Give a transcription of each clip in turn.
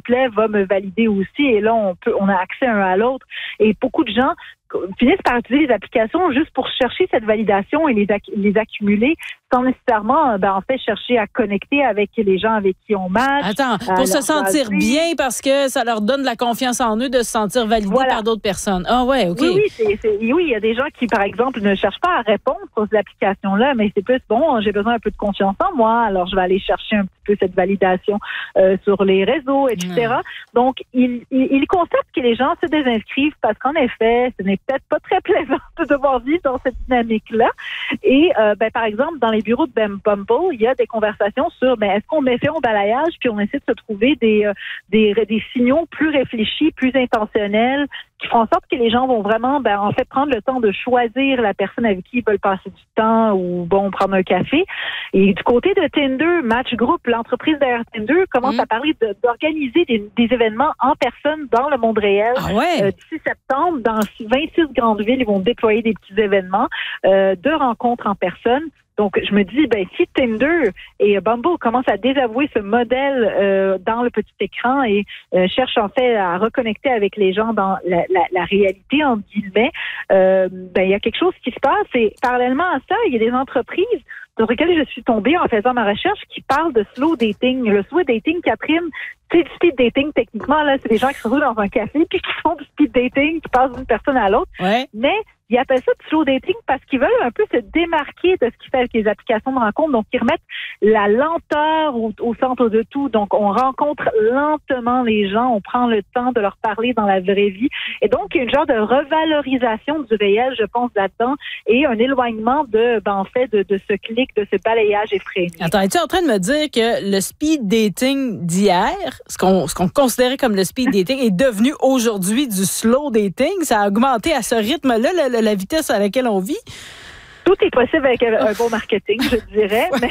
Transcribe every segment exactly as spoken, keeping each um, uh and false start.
plaît va me valider aussi. Et là, on peut, on a accès un à l'autre. Et beaucoup de gens finissent par utiliser les applications juste pour chercher cette validation et les, ac- les accumuler sans nécessairement, ben, en fait, chercher à connecter avec les gens avec qui on match. Attends, pour se sentir bien parce que ça leur donne de la confiance en eux de se sentir validés voilà. par d'autres personnes. Ah ouais, OK. Oui, oui, c'est, c'est, oui, il y a des gens qui, par exemple, ne cherchent pas à répondre sur ces applications-là, mais c'est plus, bon, j'ai besoin un peu de confiance en moi, alors je vais aller chercher un petit peu cette validation euh, sur les réseaux, et cetera. Mmh. Donc, ils il, il constatent que les gens se désinscrivent parce qu'en effet, ce n'est peut-être pas très plaisant de devoir vivre dans cette dynamique-là. Et, euh, ben, par exemple, dans les bureaux de Bumble, il y a des conversations sur, ben, est-ce qu'on met fait au balayage puis on essaie de se trouver des, euh, des, des signaux plus réfléchis, plus intentionnels, qui font en sorte que les gens vont vraiment, ben, en fait, prendre le temps de choisir la personne avec qui ils veulent passer du temps ou, bon, prendre un café. Et du côté de Tinder, Match Group, l'entreprise derrière Tinder, commence mmh. à parler de, d'organiser des, des événements en personne dans le monde réel. Ah ouais? Euh, d'ici septembre, dans vingt-six grandes villes, ils vont déployer des petits événements euh, de rencontres en personne. Donc, je me dis, ben, si Tinder et Bumble commencent à désavouer ce modèle euh, dans le petit écran et euh, cherchent en fait à reconnecter avec les gens dans la, la, la réalité, en guillemets, euh, ben, il y a quelque chose qui se passe. Et parallèlement à ça, il y a des entreprises sur lesquelles je suis tombée en faisant ma recherche qui parlent de slow dating. Le slow dating, Catherine, c'est du speed dating techniquement, là, c'est des gens qui se retrouvent dans un café puis qui font du speed dating, qui passent d'une personne à l'autre. Ouais. Mais ils appellent ça du slow dating parce qu'ils veulent un peu se démarquer de ce qui fait avec les applications de rencontre. Donc, ils remettent la lenteur au, au centre de tout. Donc, on rencontre lentement les gens, on prend le temps de leur parler dans la vraie vie. Et donc, il y a une genre de revalorisation du réel, je pense, là-dedans, et un éloignement de, ben, en fait, de, de ce clic, de ce balayage effréné. Attends, es-tu en train de me dire que le speed dating d'hier, ce qu'on, ce qu'on considérait comme le speed dating, est devenu aujourd'hui du slow dating? Ça a augmenté à ce rythme-là, le, la vitesse à laquelle on vit? Tout est possible avec un bon marketing, je dirais. Mais...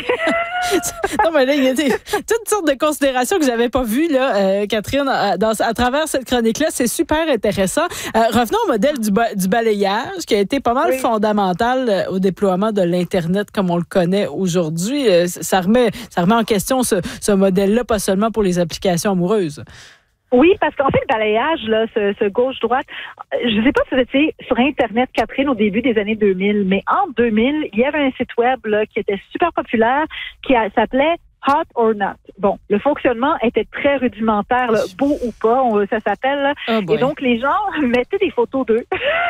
non, mais là, il y a des, toutes sortes de considérations que j'avais pas vues, là, euh, Catherine, à, dans, à travers cette chronique-là. C'est super intéressant. Euh, revenons au modèle du, ba, du balayage, qui a été pas mal oui. fondamental au déploiement de l'Internet comme on le connaît aujourd'hui. Euh, ça remet, ça remet en question ce, ce modèle-là, pas seulement pour les applications amoureuses. Oui, parce qu'en fait, le balayage, là, ce, ce gauche-droite, je ne sais pas si vous étiez sur Internet, Catherine, au début des années deux mille, mais en deux mille, il y avait un site web là, qui était super populaire, qui a, s'appelait Hot or Not. Bon, le fonctionnement était très rudimentaire, là, beau ou pas, on, ça s'appelle. Là. Oh et donc, les gens mettaient des photos d'eux.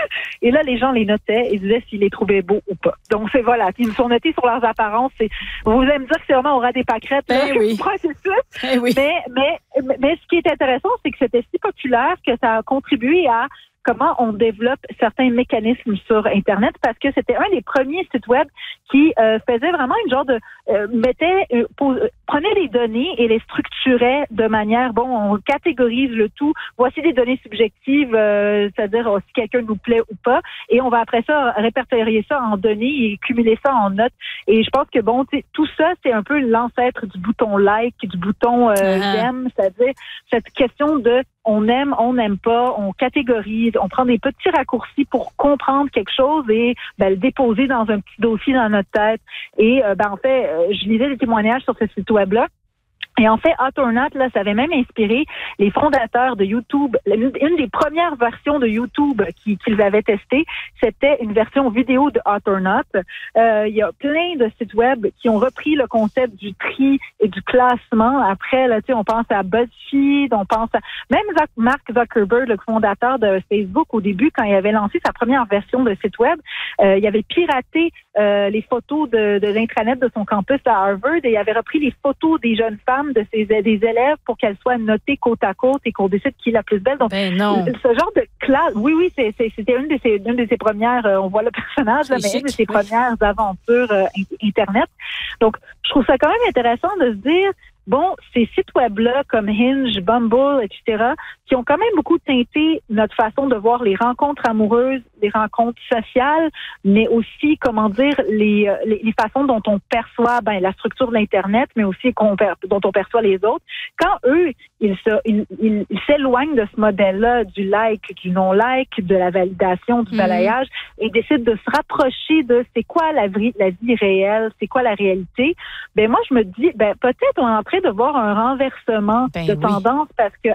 Et là, les gens les notaient et disaient s'ils les trouvaient beaux ou pas. Donc, c'est voilà. Ils me sont notés sur leurs apparences. C'est, vous allez me dire que c'est vraiment au ras des pâquerettes. Ben là, oui. Ben oui. Mais, mais, mais ce qui est intéressant, c'est que c'était si populaire que ça a contribué à comment on développe certains mécanismes sur Internet, parce que c'était un des premiers sites web qui euh, faisait vraiment une genre de euh, mettait euh, pose, euh, prenait les données et les structurait de manière, bon, on catégorise le tout, voici des données subjectives, euh, c'est-à-dire oh, si quelqu'un nous plaît ou pas, et on va après ça répertorier ça en données et cumuler ça en notes. Et je pense que bon, tout ça, c'est un peu l'ancêtre du bouton like, du bouton euh, uh-huh. j'aime, c'est-à-dire cette question de on aime, on n'aime pas, on catégorise, on prend des petits raccourcis pour comprendre quelque chose et ben, le déposer dans un petit dossier dans notre tête. Et euh, ben, en fait, euh, je lisais des témoignages sur ce site web-là. Et en fait, Hot or Not, là, ça avait même inspiré les fondateurs de YouTube. Une, une des premières versions de YouTube qui, qu'ils avaient testées, c'était une version vidéo de Hot or Not. Euh, il y a plein de sites web qui ont repris le concept du tri et du classement. Après, là, tu sais, on pense à BuzzFeed, on pense à... Même Mark Zuckerberg, le fondateur de Facebook, au début, quand il avait lancé sa première version de site web, euh, il avait piraté euh, les photos de, de l'intranet de son campus à Harvard et il avait repris les photos des jeunes femmes de ses, des élèves pour qu'elles soient notées côte à côte et qu'on décide qui est la plus belle. Donc, ben non. ce genre de classe, oui, oui, c'est, c'est, c'était une de ses, une de ses premières, euh, on voit le personnage, là, mais chic, une de ses oui. premières aventures euh, Internet. Donc, je trouve ça quand même intéressant de se dire, bon, ces sites web-là comme Hinge, Bumble, et cetera, qui ont quand même beaucoup teinté notre façon de voir les rencontres amoureuses, les rencontres sociales, mais aussi, comment dire, les, les, les façons dont on perçoit ben, la structure de l'Internet, mais aussi qu'on per, dont on perçoit les autres. Quand eux, ils, se, ils, ils, ils s'éloignent de ce modèle-là, du like, du non-like, de la validation, du mmh. balayage, et décident de se rapprocher de c'est quoi la vie, la vie réelle, c'est quoi la réalité, ben moi, je me dis, ben peut-être on est en train de voir un renversement ben de oui. tendance parce que